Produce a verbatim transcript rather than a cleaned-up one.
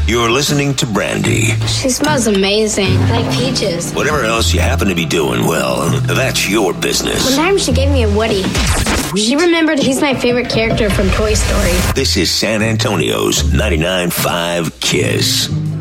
You're listening to Brandy. She smells amazing, like peaches. Whatever else you happen to be doing, well, that's your business. One time she gave me a Woody. She remembered he's my favorite character from Toy Story. This is San Antonio's ninety-nine point five Kiss.